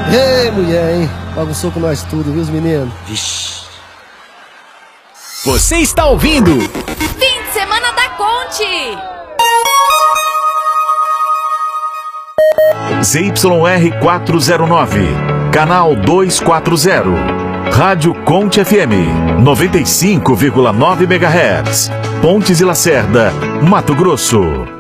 Ei, mulher, hein? Bagunçou com nós tudo, viu, os meninos? Vixe. Você está ouvindo Fim de Semana da Conte. ZYR 409, canal 240, Rádio Conte FM, 95,9 MHz, Pontes e Lacerda, Mato Grosso.